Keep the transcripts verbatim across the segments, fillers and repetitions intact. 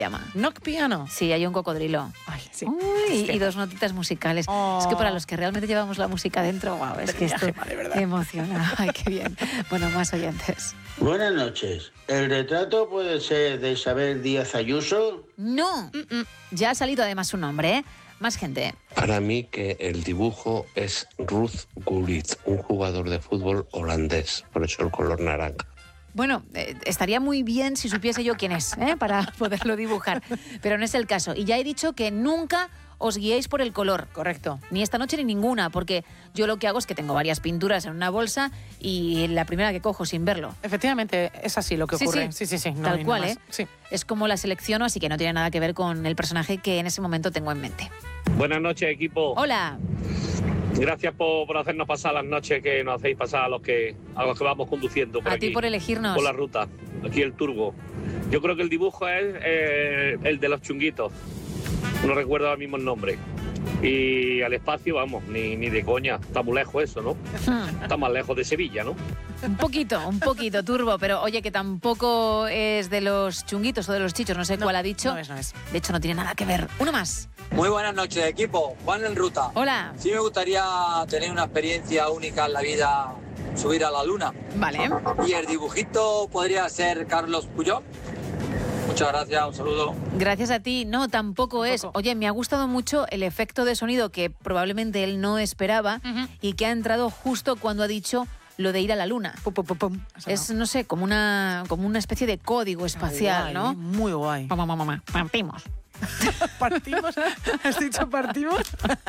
llama. Knock Piano. Sí, hay un cocodrilo. Ay, sí. Uy, Sí. y dos notitas musicales. Oh. Es que para los que realmente llevamos la música dentro, wow, es que esto Gema, de verdad. emociona. Ay, qué bien. Bueno, más oyentes. Buenas noches. ¿El retrato puede ser de Isabel Díaz Ayuso? No, ya ha salido además su nombre, ¿eh? Más gente. Para mí que el dibujo es Ruud Gullit, un jugador de fútbol holandés, por eso el color naranja. Bueno, eh, estaría muy bien si supiese yo quién es, ¿eh? Para poderlo dibujar, pero no es el caso. Y ya he dicho que nunca os guiéis por el color. Correcto. Ni esta noche ni ninguna, porque yo lo que hago es que tengo varias pinturas en una bolsa y la primera que cojo sin verlo. Efectivamente, es así lo que Sí, ocurre. sí. Sí, sí, sí. No Tal hay cual, nada ¿eh? más. Sí. Es como la selecciono, así que no tiene nada que ver con el personaje que en ese momento tengo en mente. Buenas noches, equipo. Hola. Gracias por, por hacernos pasar las noches que nos hacéis pasar a los que a los que vamos conduciendo por A aquí, ti por elegirnos. por la ruta. Aquí el turbo. Yo creo que el dibujo es eh, el de los chunguitos. No recuerdo ahora mismo el nombre. Y al espacio, vamos, ni, ni de coña. Está muy lejos eso, ¿no? Está más lejos de Sevilla, ¿no? Un poquito, un poquito, Turbo, pero oye, que tampoco es de los chunguitos o de los chichos, no sé No, cuál ha dicho. no es, no es. De hecho, no tiene nada que ver. Uno más. Muy buenas noches, equipo. Juan en ruta. Hola. Sí me gustaría tener una experiencia única en la vida, subir a la luna. Vale. Y el dibujito podría ser Carlos Puyol. Muchas gracias, un saludo. Gracias a ti. No, tampoco es. Tampoco. Oye, me ha gustado mucho el efecto de sonido que probablemente él no esperaba Ujú. y que ha entrado justo cuando ha dicho lo de ir a la luna. Pum, pum, pum, pum. Eso Es, no. no sé, como una, como una especie de código espacial, Guay, ¿no? Muy guay. Mamá, mamá, mamá, partimos. ¿Partimos? ¿Has dicho partimos?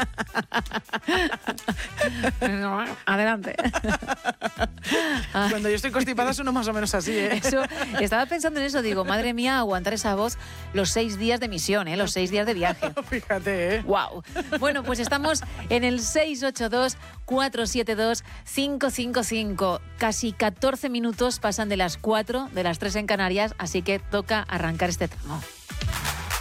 Adelante. Ay, Cuando yo estoy constipada sueno más o menos así, ¿eh? eso, estaba pensando en eso, digo, madre mía, aguantar esa voz los seis días de misión, ¿eh? Los seis días de viaje. Fíjate, ¿eh? Wow. Bueno, pues estamos en el seis ocho dos, cuatro siete dos, cinco cinco cinco. Casi catorce minutos pasan de las cuatro, de las tres en Canarias, así que toca arrancar este tramo.